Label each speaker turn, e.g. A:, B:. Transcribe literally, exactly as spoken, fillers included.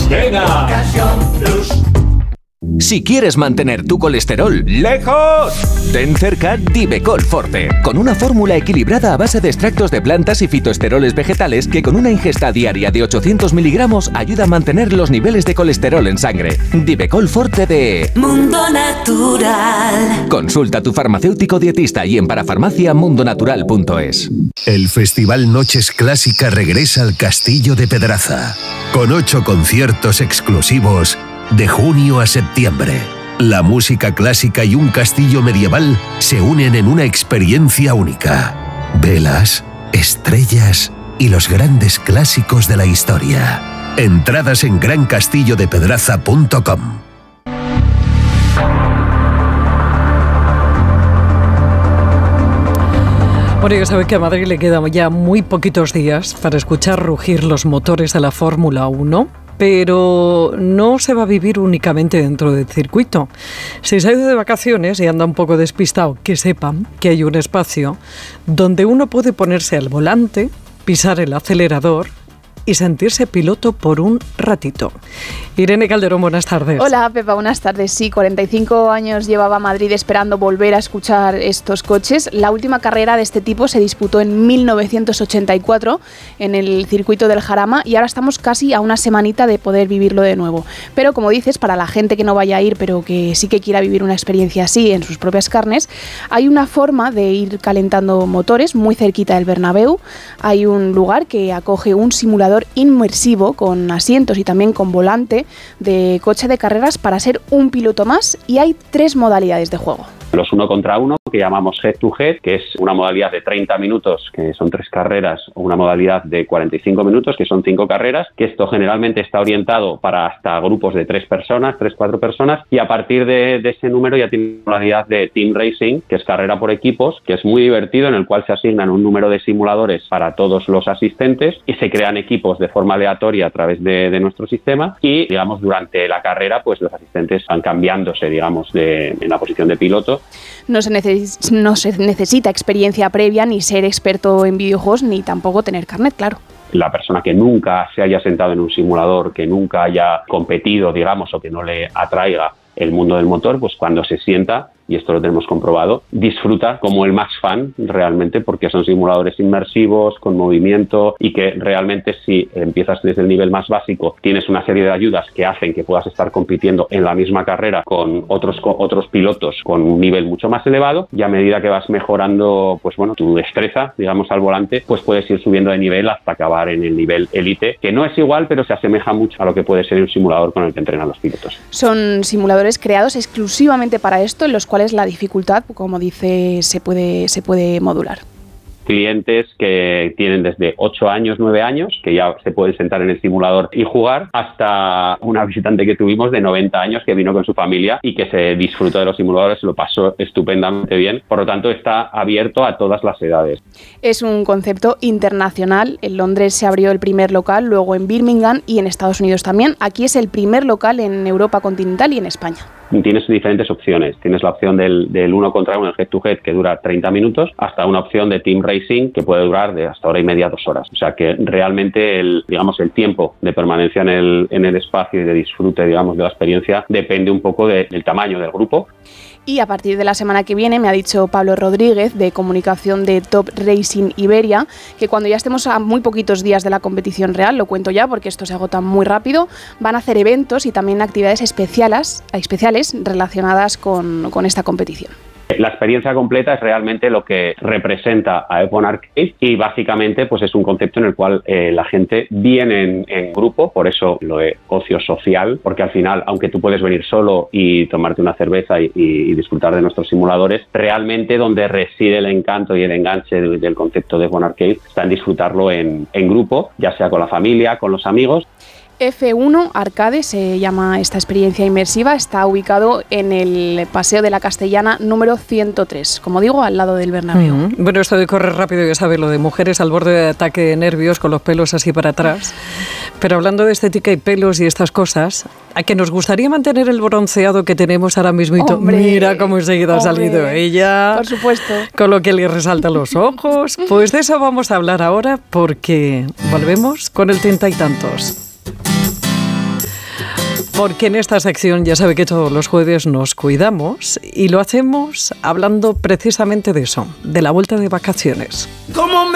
A: Venga. Ocasión Plus. Si quieres mantener tu colesterol lejos, ten cerca Divecol Forte, con una fórmula equilibrada a base de extractos de plantas y fitoesteroles vegetales que con una ingesta diaria de ochocientos miligramos ayuda a mantener los niveles de colesterol en sangre. Divecol Forte de
B: Mundo Natural.
A: Consulta a tu farmacéutico dietista y en parafarmacia mundonatural punto es.
C: El Festival Noches Clásica regresa al Castillo de Pedraza, con ocho conciertos exclusivos de junio a septiembre. La música clásica y un castillo medieval se unen en una experiencia única. Velas, estrellas y los grandes clásicos de la historia. Entradas en gran castillo de pedraza punto com.
D: Bueno, ya sabe que a Madrid le quedan ya muy poquitos días para escuchar rugir los motores de la Fórmula uno. Pero no se va a vivir únicamente dentro del circuito. Si se ha ido de vacaciones y anda un poco despistado, que sepan que hay un espacio donde uno puede ponerse al volante, pisar el acelerador y sentirse piloto por un ratito. Irene Calderón, buenas tardes.
E: Hola, Pepa, buenas tardes. Sí, cuarenta y cinco años llevaba Madrid esperando volver a escuchar estos coches. La última carrera de este tipo se disputó en mil novecientos ochenta y cuatro en el circuito del Jarama y ahora estamos casi a una semanita de poder vivirlo de nuevo. Pero como dices, para la gente que no vaya a ir, pero que sí que quiera vivir una experiencia así en sus propias carnes, hay una forma de ir calentando motores muy cerquita del Bernabéu. Hay un lugar que acoge un simulador inmersivo con asientos y también con volante de coche de carreras para ser un piloto más, y hay tres modalidades de juego.
F: Los uno contra uno, que llamamos head to head, que es una modalidad de treinta minutos, que son tres carreras, o una modalidad de cuarenta y cinco minutos, que son cinco carreras, que esto generalmente está orientado para hasta grupos de tres personas, tres, cuatro personas, y a partir de, de ese número ya tiene una modalidad de team racing, que es carrera por equipos, que es muy divertido, en el cual se asignan un número de simuladores para todos los asistentes y se crean equipos de forma aleatoria a través de, de nuestro sistema, y digamos durante la carrera pues los asistentes van cambiándose, digamos, de, en la posición de piloto.
E: No se, neces- no se necesita experiencia previa, ni ser experto en videojuegos, ni tampoco tener carnet, claro.
F: La persona que nunca se haya sentado en un simulador, que nunca haya competido, digamos, o que no le atraiga el mundo del motor, pues cuando se sienta, y esto lo tenemos comprobado, disfruta como el más fan realmente, porque son simuladores inmersivos, con movimiento, y que realmente si empiezas desde el nivel más básico, tienes una serie de ayudas que hacen que puedas estar compitiendo en la misma carrera con otros, con otros pilotos con un nivel mucho más elevado, y a medida que vas mejorando pues bueno, tu destreza, digamos, al volante, pues puedes ir subiendo de nivel hasta acabar en el nivel élite, que no es igual, pero se asemeja mucho a lo que puede ser un simulador con el que entrenan los pilotos.
E: Son simuladores creados exclusivamente para esto, en los cuales la dificultad, como dice, se puede, se puede modular.
F: Clientes que tienen desde ocho años, nueve años, que ya se pueden sentar en el simulador y jugar, hasta una visitante que tuvimos de noventa años que vino con su familia y que se disfrutó de los simuladores, se lo pasó estupendamente bien. Por lo tanto, está abierto a todas las edades. Es
E: un concepto internacional. En Londres se abrió el primer local, luego en Birmingham y en Estados Unidos también. Aquí es el primer local en Europa continental y en España.
F: Tienes diferentes opciones. Tienes la opción del, del uno contra uno, el head to head, que dura treinta minutos, hasta una opción de team racing que puede durar de hasta hora y media, dos horas. O sea que realmente el, digamos, el tiempo de permanencia en el, en el espacio y de disfrute, digamos, de la experiencia depende un poco de, del tamaño del grupo.
E: Y a partir de la semana que viene, me ha dicho Pablo Rodríguez, de comunicación de Top Racing Iberia, que cuando ya estemos a muy poquitos días de la competición real, lo cuento ya porque esto se agota muy rápido, van a hacer eventos y también actividades especiales, especiales relacionadas con, con esta competición.
F: La experiencia completa es realmente lo que representa a F uno Arcade, y básicamente pues es un concepto en el cual eh, la gente viene en, en grupo, por eso lo de ocio social, porque al final, aunque tú puedes venir solo y tomarte una cerveza y, y, y disfrutar de nuestros simuladores, realmente donde reside el encanto y el enganche del, del concepto de F uno Arcade está en disfrutarlo en, en grupo, ya sea con la familia, con los amigos.
E: F uno Arcade se llama esta experiencia inmersiva, está ubicado en el Paseo de la Castellana número ciento tres, como digo, al lado del Bernabéu.
D: Mm-hmm. Bueno, esto de correr rápido, ya sabes, lo de mujeres al borde de ataque de nervios con los pelos así para atrás. Pero hablando de estética y pelos y estas cosas, a que nos gustaría mantener el bronceado que tenemos ahora mismo. Mira cómo enseguida hombre, ha salido ella.
E: Por supuesto.
D: Con lo que le resalta los ojos. Pues de eso vamos a hablar ahora, porque volvemos con el treinta y tantos. Porque en esta sección ya sabe que todos los jueves nos cuidamos y lo hacemos hablando precisamente de eso, de la vuelta de vacaciones.
G: ¿Cómo me